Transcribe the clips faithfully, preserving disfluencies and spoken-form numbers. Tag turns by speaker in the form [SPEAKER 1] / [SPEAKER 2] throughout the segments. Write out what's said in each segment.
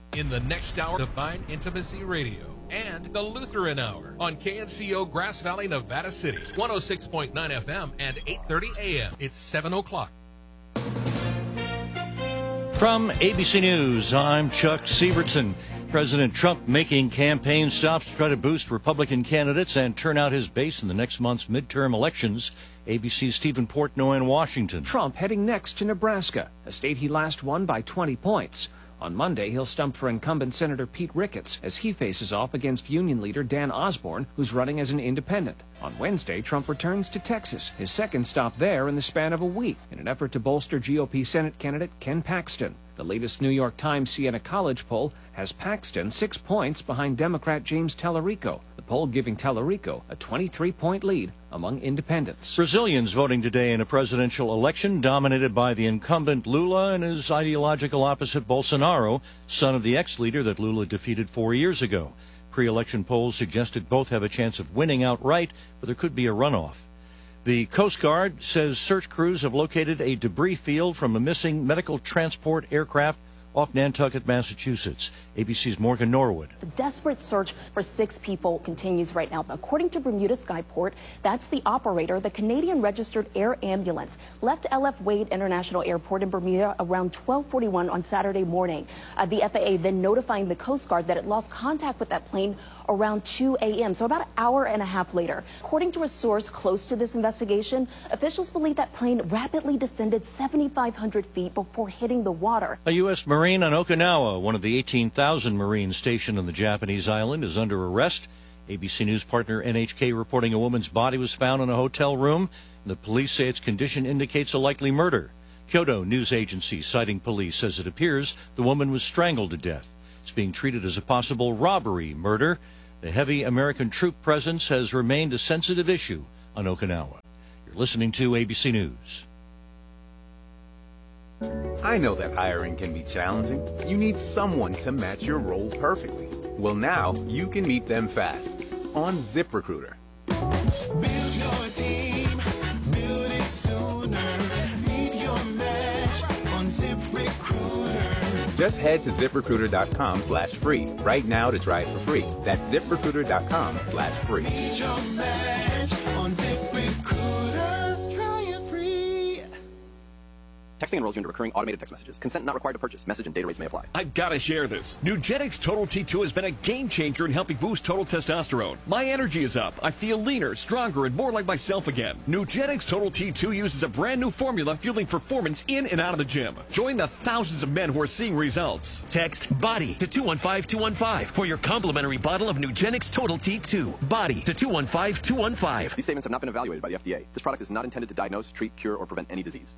[SPEAKER 1] In the next hour, Divine Intimacy Radio and the Lutheran Hour on K N C O Grass Valley, Nevada City, one oh six point nine F M and eight thirty A M. It's seven o'clock.
[SPEAKER 2] From A B C News, I'm Chuck Sievertson. President Trump making campaign stops to try to boost Republican candidates and turn out his base in the next month's midterm elections. A B C's Stephen Portnoy in Washington.
[SPEAKER 3] Trump heading next to Nebraska, a state he last won by twenty points. On Monday, he'll stump for incumbent Senator Pete Ricketts as he faces off against Union leader Dan Osborne, who's running as an independent. On Wednesday, Trump returns to Texas, his second stop there in the span of a week, in an effort to bolster G O P Senate candidate Ken Paxton. The latest New York Times Siena College poll has Paxton six points behind Democrat James Tallarico, the poll giving Tallarico a twenty-three point lead among independents.
[SPEAKER 2] Brazilians voting today in a presidential election dominated by the incumbent Lula and his ideological opposite Bolsonaro, son of the ex-leader that Lula defeated four years ago. Pre-election polls suggested both have a chance of winning outright, but there could be a runoff. The Coast Guard says search crews have located a debris field from a missing medical transport aircraft off Nantucket, Massachusetts. A B C's Morgan Norwood.
[SPEAKER 4] The desperate search for six people continues right now. According to Bermuda Skyport, that's the operator. The Canadian registered air ambulance left L F Wade International Airport in Bermuda around twelve forty-one on Saturday morning. Uh, the F A A then notifying the Coast Guard that it lost contact with that plane around two A M, so about an hour and a half later. According to a source close to this investigation, officials believe that plane rapidly descended seventy-five hundred feet before hitting the water.
[SPEAKER 2] A U S Marine on Okinawa, one of the eighteen thousand Marines stationed on the Japanese island, is under arrest. A B C News partner N H K reporting a woman's body was found in a hotel room. The police say its condition indicates a likely murder. Kyodo News Agency, citing police, says it appears the woman was strangled to death. It's being treated as a possible robbery murder. The heavy American troop presence has remained a sensitive issue on Okinawa. You're listening to A B C News.
[SPEAKER 5] I know that hiring can be challenging. You need someone to match your role perfectly. Well, now you can meet them fast on ZipRecruiter.
[SPEAKER 6] Build your team, build it sooner. Meet your match on ZipRecruiter.
[SPEAKER 5] Just head to ZipRecruiter.com slash free right now to try it for free. That's ZipRecruiter.com slash free.
[SPEAKER 6] Meet your match on ZipRecruiter. Try it free.
[SPEAKER 7] Texting enrolls you into recurring automated text messages. Consent not required to purchase. Message and data rates may apply.
[SPEAKER 8] I've got to share this. Nugenix Total T two has been a game changer in helping boost total testosterone. My energy is up. I feel leaner, stronger, and more like myself again. Nugenix Total T two uses a brand new formula fueling performance in and out of the gym. Join the thousands of men who are seeing results.
[SPEAKER 9] Text BODY to two one five two one five for your complimentary bottle of Nugenix Total T two. BODY to two one five two one five.
[SPEAKER 7] These statements have not been evaluated by the F D A. This product is not intended to diagnose, treat, cure, or prevent any disease.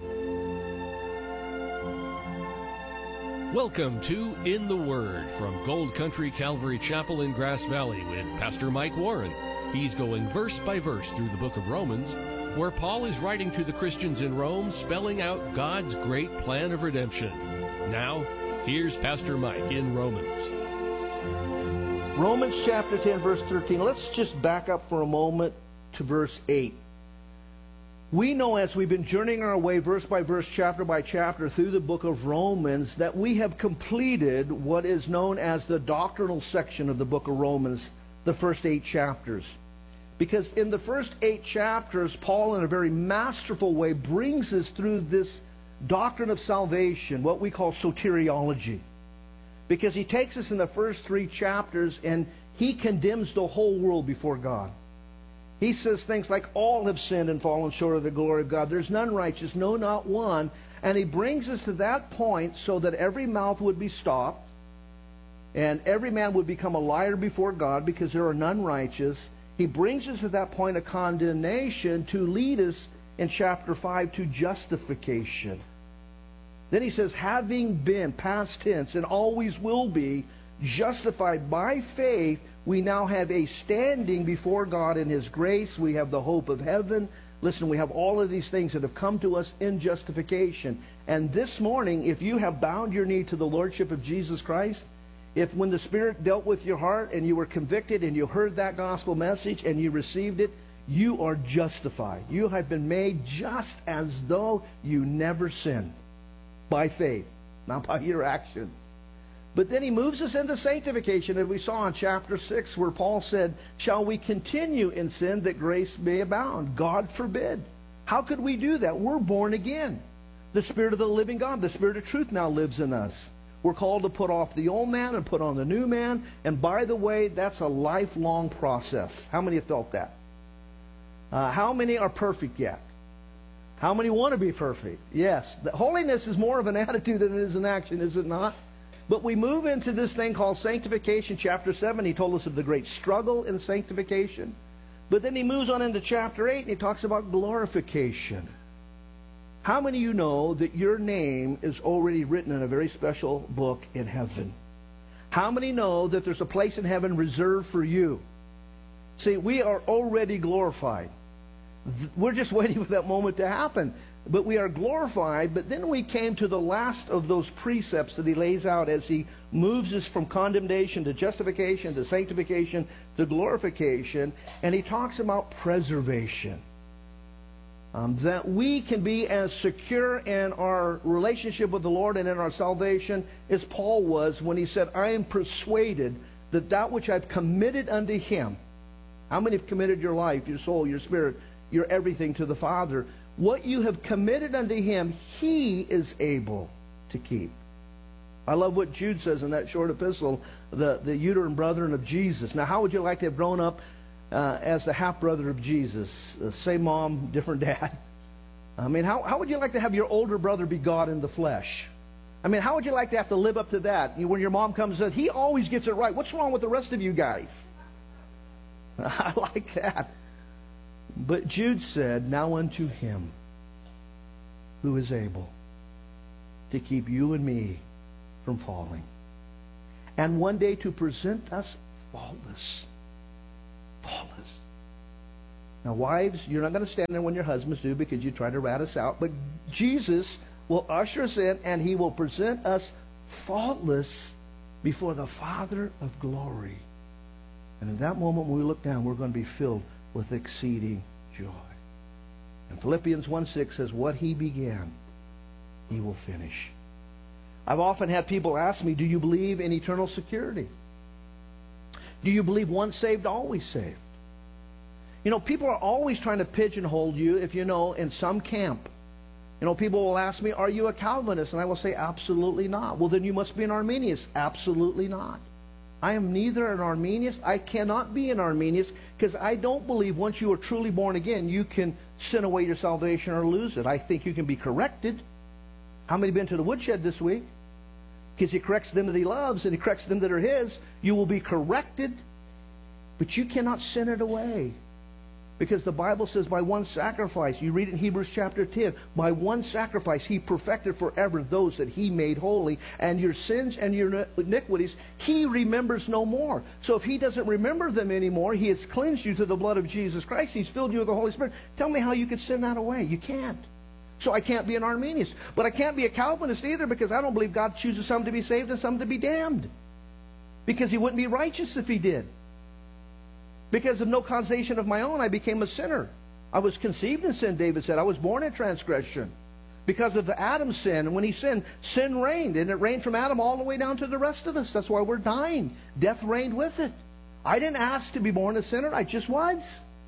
[SPEAKER 10] Welcome to In the Word from Gold Country Calvary Chapel in Grass Valley with Pastor Mike Warren. He's going verse by verse through the book of Romans, where Paul is writing to the Christians in Rome, spelling out God's great plan of redemption. Now, here's Pastor Mike in Romans.
[SPEAKER 11] Romans chapter ten, verse thirteen. Let's just back up for a moment to verse eight. We know as we've been journeying our way verse by verse, chapter by chapter through the book of Romans that we have completed what is known as the doctrinal section of the book of Romans, the first eight chapters. Because in the first eight chapters, Paul in a very masterful way brings us through this doctrine of salvation, what we call soteriology. Because he takes us in the first three chapters and he condemns the whole world before God. He says things like, all have sinned and fallen short of the glory of God. There's none righteous, no, not one. And he brings us to that point so that every mouth would be stopped and every man would become a liar before God because there are none righteous. He brings us to that point of condemnation to lead us in chapter five to justification. Then he says, having been, past tense, and always will be, justified by faith, we now have a standing before God in His grace. We have the hope of heaven. Listen, we have all of these things that have come to us in justification. And this morning, if you have bound your knee to the Lordship of Jesus Christ, if when the Spirit dealt with your heart and you were convicted and you heard that gospel message and you received it, you are justified. You have been made just as though you never sinned by faith, not by your actions. But then he moves us into sanctification, as we saw in chapter six, where Paul said, shall we continue in sin that grace may abound? God forbid. How could we do that? We're born again. The Spirit of the living God, the Spirit of truth now lives in us. We're called to put off the old man and put on the new man. And by the way, that's a lifelong process. How many have felt that? Uh, how many are perfect yet? How many want to be perfect? Yes. The holiness is more of an attitude than it is an action, is it not? But we move into this thing called sanctification. Chapter seven, he told us of the great struggle in sanctification. But then he moves on into chapter eight, and he talks about glorification. How many of you know that your name is already written in a very special book in heaven? How many know that there's a place in heaven reserved for you? See, we are already glorified. We're just waiting for that moment to happen. But we are glorified, but then we came to the last of those precepts that he lays out as he moves us from condemnation to justification to sanctification to glorification, and he talks about preservation. Um, that we can be as secure in our relationship with the Lord and in our salvation as Paul was when he said, I am persuaded that that which I've committed unto him. How many have committed your life, your soul, your spirit, your everything to the Father? What you have committed unto him, he is able to keep. I love what Jude says in that short epistle, the, the uterine brethren of Jesus. Now, how would you like to have grown up uh, as the half-brother of Jesus? Uh, same mom, different dad. I mean, how, how would you like to have your older brother be God in the flesh? I mean, how would you like to have to live up to that? When your mom comes and says, he always gets it right. What's wrong with the rest of you guys? I like that. But Jude said, now unto him who is able to keep you and me from falling, and one day to present us faultless. Faultless. Now, wives, you're not going to stand there when your husbands do because you try to rat us out, but Jesus will usher us in and he will present us faultless before the Father of glory. And in that moment when we look down, we're going to be filled with exceeding joy. And Philippians one six says, what he began, he will finish. I've often had people ask me, do you believe in eternal security? Do you believe once saved, always saved? You know, people are always trying to pigeonhole you, if you know, in some camp. You know, people will ask me, are you a Calvinist? And I will say, absolutely not. Well, then you must be an Arminian. Absolutely not. I am neither an Arminian. I cannot be an Arminian because I don't believe once you are truly born again, you can sin away your salvation or lose it. I think you can be corrected. How many have been to the woodshed this week? Because he corrects them that he loves and he corrects them that are his. You will be corrected, but you cannot sin it away. Because the Bible says by one sacrifice, you read it in Hebrews chapter ten, by one sacrifice he perfected forever those that he made holy, and your sins and your iniquities he remembers no more. So if he doesn't remember them anymore, he has cleansed you through the blood of Jesus Christ, he's filled you with the Holy Spirit. Tell me how you could sin that away. You can't. So I can't be an Arminian. But I can't be a Calvinist either because I don't believe God chooses some to be saved and some to be damned. Because he wouldn't be righteous if he did. Because of no causation of my own, I became a sinner. I was conceived in sin, David said. I was born in transgression. Because of Adam's sin. And when he sinned, sin reigned. And it reigned from Adam all the way down to the rest of us. That's why we're dying. Death reigned with it. I didn't ask to be born a sinner. I just was.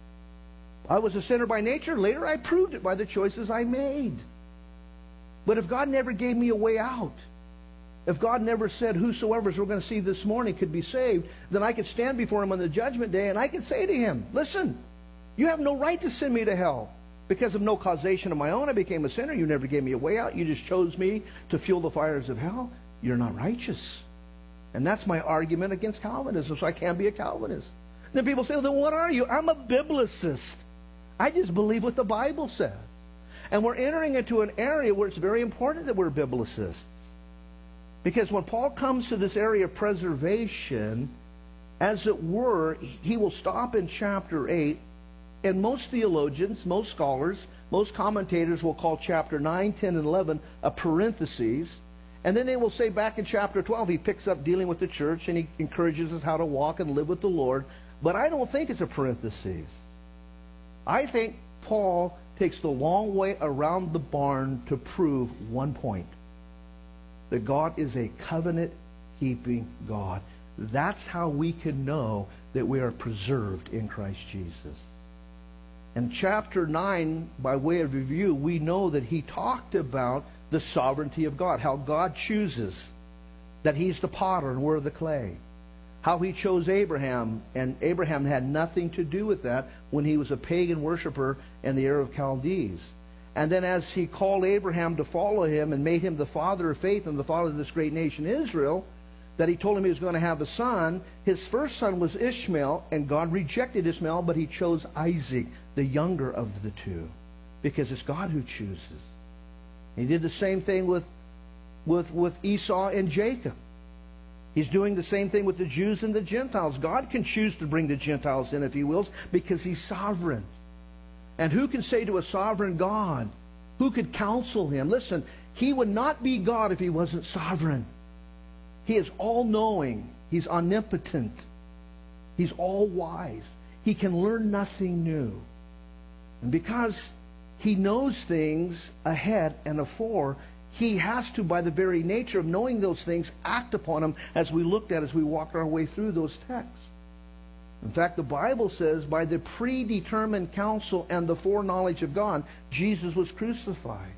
[SPEAKER 11] I was a sinner by nature. Later I proved it by the choices I made. But if God never gave me a way out, if God never said, whosoever, as we're going to see this morning, could be saved, then I could stand before him on the judgment day and I could say to him, listen, you have no right to send me to hell. Because of no causation of my own, I became a sinner. You never gave me a way out. You just chose me to fuel the fires of hell. You're not righteous. And that's my argument against Calvinism, so I can't be a Calvinist. Then people say, well, then what are you? I'm a biblicist. I just believe what the Bible says. And we're entering into an area where it's very important that we're biblicists. Because when Paul comes to this area of preservation, as it were, he will stop in chapter eight, and most theologians, most scholars, most commentators will call chapter nine, ten, and eleven a parenthesis. And then they will say back in chapter twelve, he picks up dealing with the church, and he encourages us how to walk and live with the Lord. But I don't think it's a parenthesis. I think Paul takes the long way around the barn to prove one point. That God is a covenant keeping God. That's how we can know that we are preserved in Christ Jesus. In chapter nine, by way of review, we know that he talked about the sovereignty of God, how God chooses, that he's the potter and we're the clay. How he chose Abraham, and Abraham had nothing to do with that when he was a pagan worshiper in the Ur of Chaldees. And then as he called Abraham to follow him and made him the father of faith and the father of this great nation Israel, that he told him he was going to have a son, his first son was Ishmael, and God rejected Ishmael, but he chose Isaac, the younger of the two, because it's God who chooses. He did the same thing with, with, with Esau and Jacob. He's doing the same thing with the Jews and the Gentiles. God can choose to bring the Gentiles in if he wills, because he's sovereign. And who can say to a sovereign God? Who could counsel him? Listen, he would not be God if he wasn't sovereign. He is all-knowing. He's omnipotent. He's all-wise. He can learn nothing new. And because he knows things ahead and afore, he has to, by the very nature of knowing those things, act upon them, as we looked at as we walked our way through those texts. In fact, the Bible says, by the predetermined counsel and the foreknowledge of God, Jesus was crucified.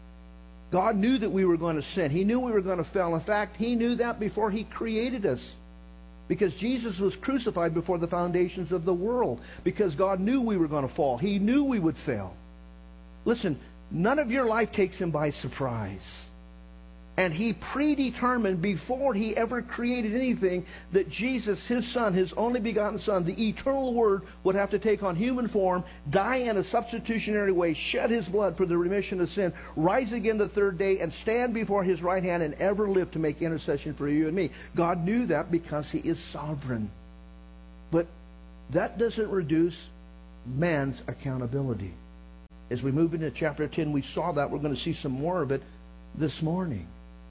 [SPEAKER 11] God knew that we were going to sin. He knew we were going to fail. In fact, he knew that before he created us. Because Jesus was crucified before the foundations of the world. Because God knew we were going to fall. He knew we would fail. Listen, none of your life takes him by surprise. And he predetermined before he ever created anything that Jesus, his son, his only begotten son, the eternal Word, would have to take on human form, die in a substitutionary way, shed his blood for the remission of sin, rise again the third day, and stand before his right hand and ever live to make intercession for you and me. God knew that because he is sovereign. But that doesn't reduce man's accountability. As we move into chapter ten, we saw that. We're going to see some more of it this morning.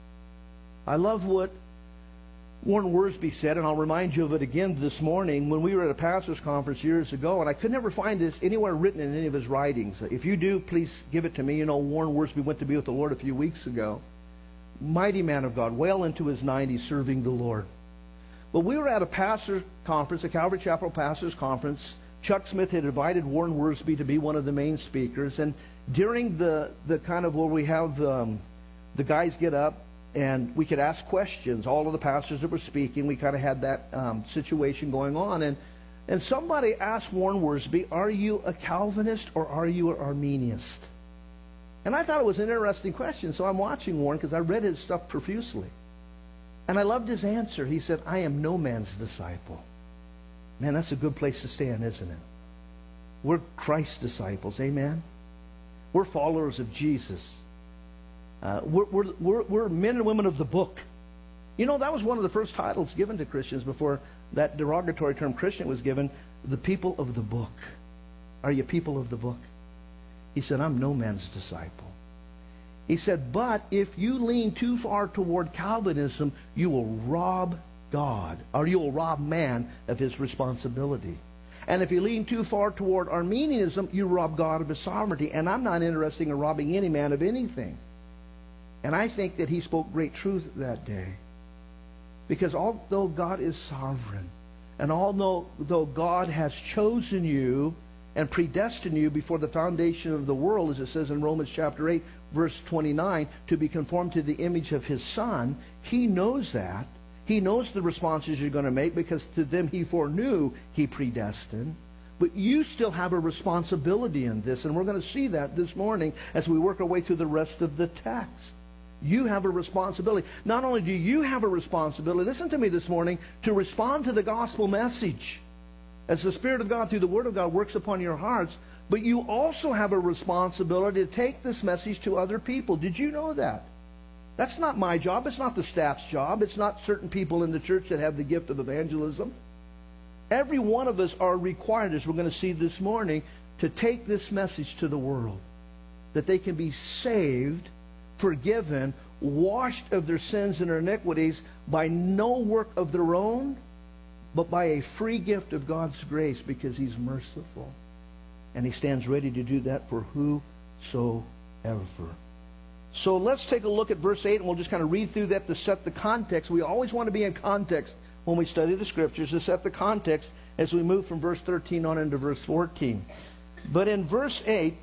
[SPEAKER 11] I love what Warren Wiersbe said, and I'll remind you of it again this morning when we were at a pastor's conference years ago, and I could never find this anywhere written in any of his writings. If you do, please give it to me. You know, Warren Wiersbe went to be with the Lord a few weeks ago. Mighty man of God, well into his nineties, serving the Lord. But we were at a pastor's conference, a Calvary Chapel pastor's conference. Chuck Smith had invited Warren Wiersbe to be one of the main speakers, and during the, the kind of where we have um, the guys get up, and we could ask questions. All of the pastors that were speaking, we kind of had that um, situation going on. And, and somebody asked Warren Wiersbe, are you a Calvinist or are you an Arminianist? And I thought it was an interesting question, so I'm watching Warren because I read his stuff profusely. And I loved his answer. He said, I am no man's disciple. Man, that's a good place to stand, isn't it? We're Christ's disciples, amen? We're followers of Jesus. Uh, we're, we're, we're, we're men and women of the book. You know, that was one of the first titles given to Christians before that derogatory term Christian was given, the people of the book. Are you people of the book? He said, I'm no man's disciple. He said, but if you lean too far toward Calvinism, you will rob God, or you will rob man of his responsibility. And if you lean too far toward Arminianism, you rob God of his sovereignty. And I'm not interested in robbing any man of anything. And I think that he spoke great truth that day. Because although God is sovereign, and although though God has chosen you and predestined you before the foundation of the world, as it says in Romans chapter eight, verse twenty-nine, to be conformed to the image of his Son, he knows that. He knows the responses you're going to make, because to them he foreknew, he predestined. But you still have a responsibility in this, and we're going to see that this morning as we work our way through the rest of the text. You have a responsibility. Not only do you have a responsibility, listen to me this morning, to respond to the gospel message as the Spirit of God through the Word of God works upon your hearts, but you also have a responsibility to take this message to other people. Did you know that? That's not my job. It's not the staff's job. It's not certain people in the church that have the gift of evangelism. Every one of us are required, as we're going to see this morning, to take this message to the world, that they can be saved, forgiven, washed of their sins and their iniquities by no work of their own, but by a free gift of God's grace, because he's merciful. And he stands ready to do that for whosoever. So let's take a look at verse eight, and we'll just kind of read through that to set the context. We always want to be in context when we study the Scriptures, to set the context as we move from verse thirteen on into verse fourteen. But in verse eight,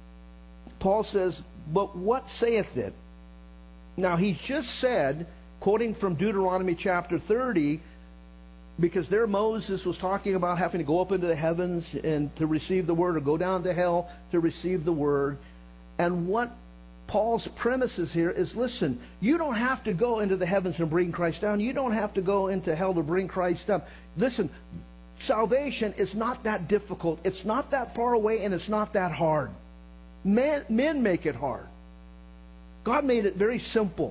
[SPEAKER 11] Paul says, "But what saith it?" Now, he's just said, quoting from Deuteronomy chapter thirty, because there Moses was talking about having to go up into the heavens and to receive the word, or go down to hell to receive the word. And what Paul's premises here is, listen, you don't have to go into the heavens and bring Christ down. You don't have to go into hell to bring Christ up. Listen, salvation is not that difficult. It's not that far away, and it's not that hard. Men, men make it hard. God made it very simple.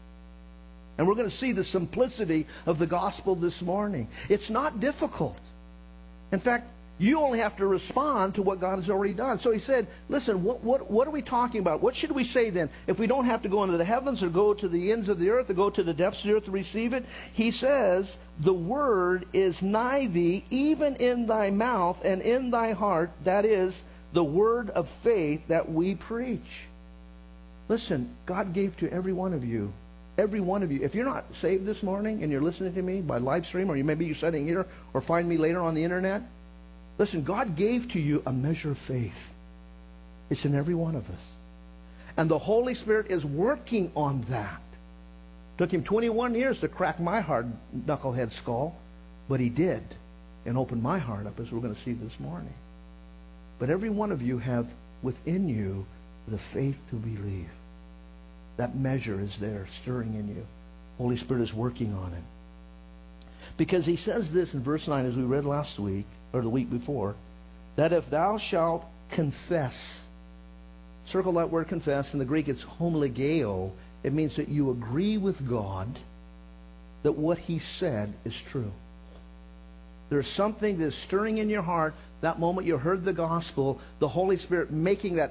[SPEAKER 11] And we're going to see the simplicity of the gospel this morning. It's not difficult. In fact, you only have to respond to what God has already done. So he said, listen, what, what, what are we talking about? What should we say then? If we don't have to go into the heavens or go to the ends of the earth or go to the depths of the earth to receive it, he says, the word is nigh thee, even in thy mouth and in thy heart. That is the word of faith that we preach. Listen, God gave to every one of you. Every one of you. If you're not saved this morning and you're listening to me by live stream, or you maybe you're sitting here or find me later on the internet, listen, God gave to you a measure of faith. It's in every one of us. And the Holy Spirit is working on that. Took him twenty-one years to crack my hard knucklehead skull, but he did, and opened my heart up, as we're going to see this morning. But every one of you have within you the faith to believe. That measure is there, stirring in you. Holy Spirit is working on it. Because he says this in verse nine, as we read last week, or the week before, that if thou shalt confess, circle that word confess, in the Greek it's homologeo. It means that you agree with God that what he said is true. There's something that's stirring in your heart. That moment you heard the gospel, the Holy Spirit making that